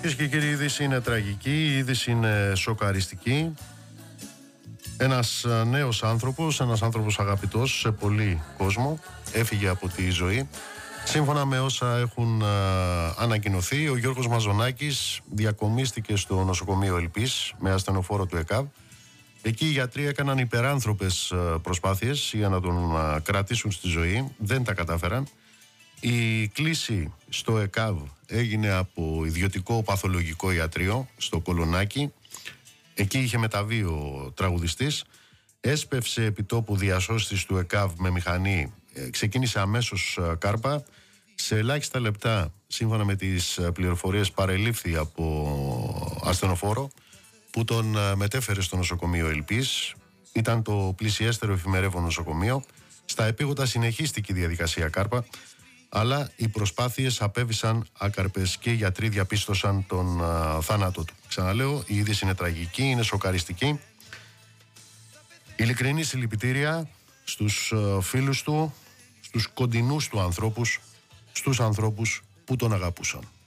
Κυρίες και κύριοι, η είδηση είναι τραγική, η είδηση είναι σοκαριστική. Ένας νέος άνθρωπος, ένας άνθρωπος αγαπητός σε πολύ κόσμο, έφυγε από τη ζωή. Σύμφωνα με όσα έχουν ανακοινωθεί, ο Γιώργος Μαζονάκης διακομίστηκε στο νοσοκομείο Ελπής με ασθενοφόρο του ΕΚΑΒ. Εκεί οι γιατροί έκαναν υπεράνθρωπες προσπάθειες για να τον κρατήσουν στη ζωή, δεν τα κατάφεραν. Η κλήση στο ΕΚΑΒ έγινε από ιδιωτικό παθολογικό ιατρείο στο Κολονάκι. Εκεί είχε μεταβεί ο τραγουδιστής. Έσπευσε επιτόπου διασώστης του ΕΚΑΒ με μηχανή. Ξεκίνησε αμέσως κάρπα. Σε ελάχιστα λεπτά, σύμφωνα με τις πληροφορίες, παρελήφθη από ασθενοφόρο που τον μετέφερε στο νοσοκομείο Ελπής. Ήταν το πλησιέστερο εφημερεύον νοσοκομείο. Στα επίγοντα συνεχίστηκε η διαδικασία κάρπα, αλλά οι προσπάθειες απέβησαν άκαρπες και οι γιατροί διαπίστωσαν τον θάνατό του. Ξαναλέω, η είδηση είναι τραγική, είναι σοκαριστική. Ειλικρινή συλληπιτήρια στους φίλους του, στους κοντινούς του ανθρώπους, στους ανθρώπους που τον αγαπούσαν.